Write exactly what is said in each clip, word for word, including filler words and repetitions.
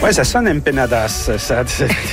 Oui, ça sonne empanadas. Ça,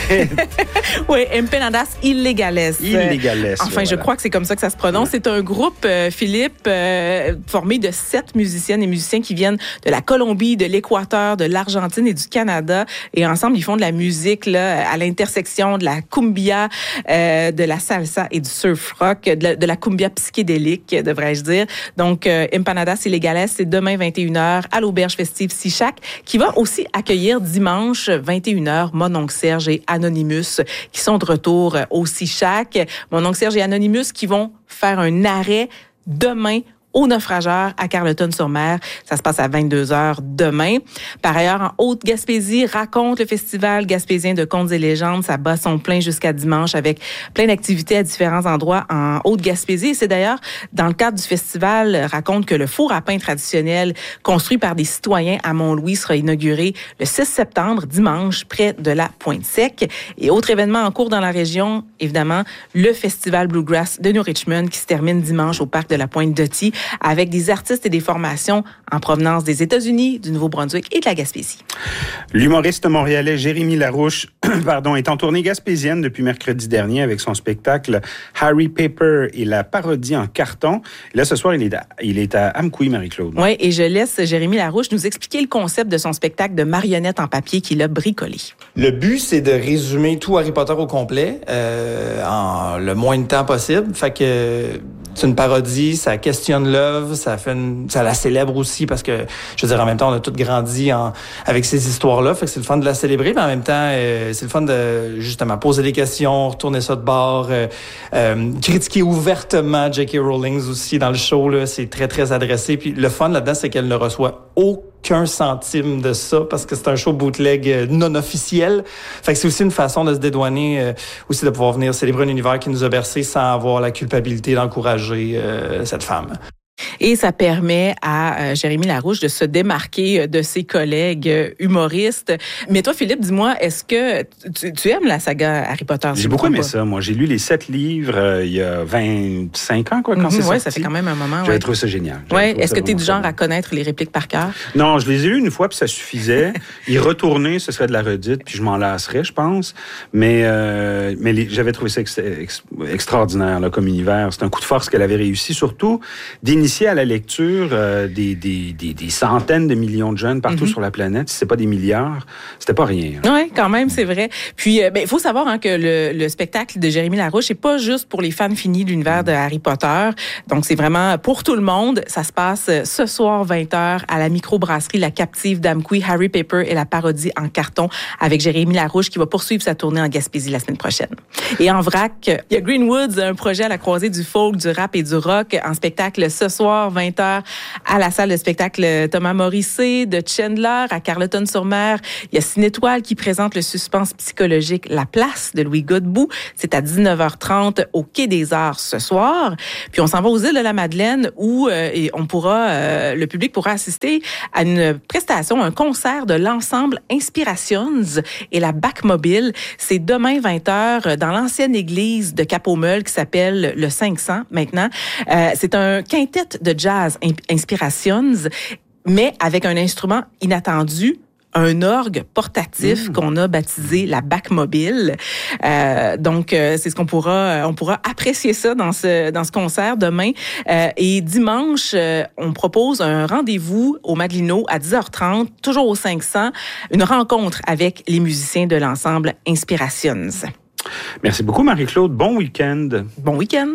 oui, empanadas illegales. Illegales. Enfin, voilà. Je crois que c'est comme ça que ça se prononce. Ouais. C'est un groupe, euh, Philippe, euh, formé de sept musiciennes et musiciens qui viennent de la Colombie, de l'Équateur, de l'Argentine et du Canada. Et ensemble, ils font de la musique là, à l'intersection de la cumbia, euh, de la salsa et du surf rock, de la, de la cumbia psychédélique, devrais-je dire. Donc, euh, empanadas illegales, c'est demain vingt et une heures à l'Auberge Festive Sichac, qui va aussi accueillir dimanche vingt et une heures Mon oncle Serge et Anonymous qui sont de retour au Sichac. Mon oncle Serge et Anonymous qui vont faire un arrêt demain au Naufrageur à Carleton-sur-Mer. Ça se passe à vingt-deux heures demain. Par ailleurs, en Haute-Gaspésie, raconte le festival gaspésien de contes et légendes. Ça bat son plein jusqu'à dimanche avec plein d'activités à différents endroits en Haute-Gaspésie. Et c'est d'ailleurs dans le cadre du festival, raconte que le four à pain traditionnel construit par des citoyens à Mont-Louis sera inauguré le six septembre, dimanche, près de la Pointe-Sec. Et autre événement en cours dans la région, évidemment, le festival Bluegrass de New Richmond qui se termine dimanche au parc de la Pointe-Doty, avec des artistes et des formations en provenance des États-Unis, du Nouveau-Brunswick et de la Gaspésie. L'humoriste montréalais Jérémy Larouche pardon, est en tournée gaspésienne depuis mercredi dernier avec son spectacle Harry Paper et la parodie en carton. Et là, ce soir, il est à, il est à Amqui, Marie-Claude. Oui, et je laisse Jérémy Larouche nous expliquer le concept de son spectacle de marionnettes en papier qu'il a bricolé. Le but, c'est de résumer tout Harry Potter au complet euh, en le moins de temps possible. Fait que c'est une parodie, ça questionne l'œuvre, ça fait une, ça la célèbre aussi parce que, je veux dire, en même temps, on a tous grandi en, avec ces histoires-là, fait que c'est le fun de la célébrer, mais en même temps, euh, c'est le fun de, justement, poser des questions, retourner ça de bord, euh, euh, critiquer ouvertement J K Rowling aussi dans le show, là, c'est très, très adressé. Puis le fun là-dedans, c'est qu'elle ne reçoit aucun centime de ça parce que c'est un show bootleg non officiel. Fait que c'est aussi une façon de se dédouaner, euh, aussi de pouvoir venir célébrer un univers qui nous a bercés sans avoir la culpabilité d'encourager euh, cette femme. Et ça permet à euh, Jérémy Larouche de se démarquer de ses collègues euh, humoristes. Mais toi, Philippe, dis-moi, est-ce que tu, tu aimes la saga Harry Potter? J'ai beaucoup aimé ça, moi. J'ai lu les sept livres euh, il y a vingt-cinq ans, quoi, quand mm-hmm, c'est ouais, sorti. Oui, ça fait quand même un moment. J'avais ouais. trouvé ça génial. Ouais. Est-ce que tu es du genre à connaître les répliques par cœur? Non, je les ai lues une fois, puis ça suffisait. Y retourner, ce serait de la redite, puis je m'en lasserais, je pense. Mais, euh, mais les, j'avais trouvé ça ex, ex, extraordinaire là, comme univers. C'est un coup de force qu'elle avait réussi, surtout d'initier à la lecture euh, des, des, des, des centaines de millions de jeunes partout mm-hmm. sur la planète. Si c'est pas des milliards, c'était pas rien. Oui, quand même, c'est vrai. Puis, il ben, faut savoir hein, que le, le spectacle de Jérémy Larouche, c'est pas juste pour les fans finis de l'univers de Harry Potter. Donc, c'est vraiment pour tout le monde. Ça se passe ce soir, vingt heures, à la microbrasserie La Captive d'Amqui, Harry Paper et la parodie en carton avec Jérémy Larouche qui va poursuivre sa tournée en Gaspésie la semaine prochaine. Et en vrac, il y a Greenwoods, un projet à la croisée du folk, du rap et du rock en spectacle ce soir, vingt heures, à la salle de spectacle Thomas Morrissey de Chandler à Carleton-sur-Mer. Il y a Cinétoile qui présente le suspense psychologique La Place de Louis Godbout. C'est à dix-neuf heures trente au Quai des Arts ce soir. Puis on s'en va aux îles de la Madeleine où euh, et on pourra, euh, le public pourra assister à une prestation, un concert de l'ensemble Inspirations et la Bac-Mobile. C'est demain vingt heures dans l'ancienne église de Cap-au-Meul qui s'appelle le cinq cents maintenant. Euh, c'est un quintet de jazz Inspirations, mais avec un instrument inattendu, un orgue portatif mmh. qu'on a baptisé la Bac-Mobile. Euh, donc, euh, c'est ce qu'on pourra, on pourra apprécier ça dans ce, dans ce concert demain. Euh, et dimanche, euh, on propose un rendez-vous au Madelino à dix heures trente, toujours au cinq cents, une rencontre avec les musiciens de l'ensemble Inspirations. Merci beaucoup, Marie-Claude. Bon week-end. Bon week-end.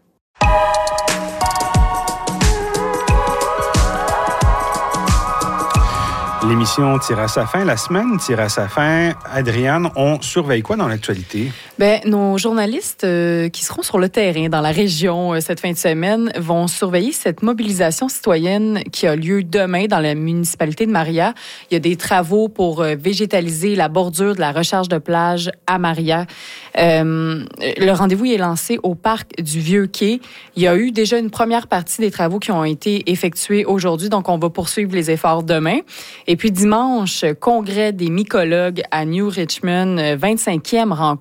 L'émission tire à sa fin, la semaine tire à sa fin. Adriane, on surveille quoi dans l'actualité? Ben, nos journalistes euh, qui seront sur le terrain dans la région euh, cette fin de semaine vont surveiller cette mobilisation citoyenne qui a lieu demain dans la municipalité de Maria. Il y a des travaux pour euh, végétaliser la bordure de la recharge de plage à Maria. Euh, le rendez-vous est lancé au parc du Vieux-Quai. Il y a eu déjà une première partie des travaux qui ont été effectués aujourd'hui, donc on va poursuivre les efforts demain. Et puis dimanche, congrès des mycologues à New Richmond, vingt-cinquième rencontre à New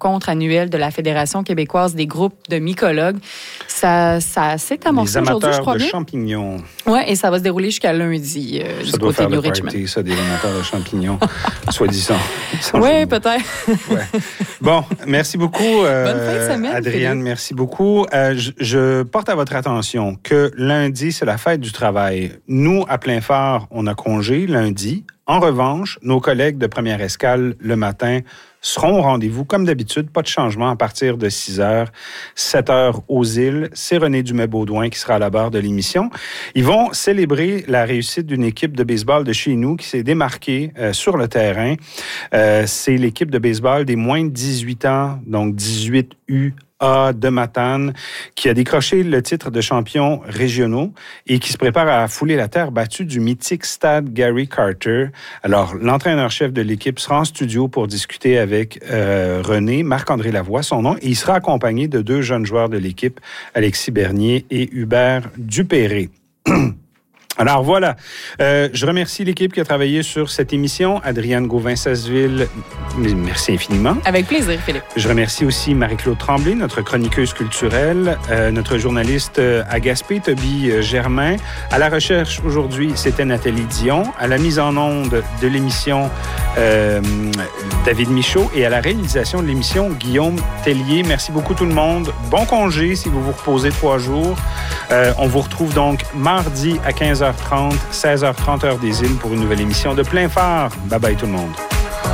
annuel de la Fédération québécoise des groupes de mycologues. Ça, ça s'est amorcé aujourd'hui, je crois de bien. champignons. Oui, et ça va se dérouler jusqu'à lundi euh, ça du doit côté faire de New le Richmond. party, ça, des amateurs de champignons, soit disant. Oui, peut-être. Ouais. Bon, merci beaucoup, euh, Bonne fin de semaine, Adrienne. Philippe. Merci beaucoup. Euh, je, je porte à votre attention que lundi, c'est la fête du travail. Nous, à Plein Phare, on a congé lundi. En revanche, nos collègues de Première Escale, le matin, seront au rendez-vous, comme d'habitude. Pas de changement à partir de six heures, sept heures aux îles. C'est René Dumais-Baudouin qui sera à la barre de l'émission. Ils vont célébrer la réussite d'une équipe de baseball de chez nous qui s'est démarquée euh, sur le terrain. Euh, c'est l'équipe de baseball des moins de dix-huit ans, donc dix-huit U A de Matane, qui a décroché le titre de champion régionaux et qui se prépare à fouler la terre battue du mythique stade Gary Carter. Alors, l'entraîneur-chef de l'équipe sera en studio pour discuter avec euh, René, Marc-André Lavoie, son nom, et il sera accompagné de deux jeunes joueurs de l'équipe, Alexis Bernier et Hubert Dupéré. Alors voilà, euh, je remercie l'équipe qui a travaillé sur cette émission. Adrienne Gauvin-Sasseville, merci infiniment. Avec plaisir, Philippe. Je remercie aussi Marie-Claude Tremblay, notre chroniqueuse culturelle, euh, notre journaliste euh, à Gaspé, Toby euh, Germain. À la recherche aujourd'hui, c'était Nathalie Dion. À la mise en onde de l'émission, euh, David Michaud. Et à la réalisation de l'émission, Guillaume Tellier. Merci beaucoup tout le monde. Bon congé si vous vous reposez trois jours. Euh, on vous retrouve donc mardi à quinze heures trente, seize heures trente heure des îles pour une nouvelle émission de Plein Phare. Bye bye tout le monde.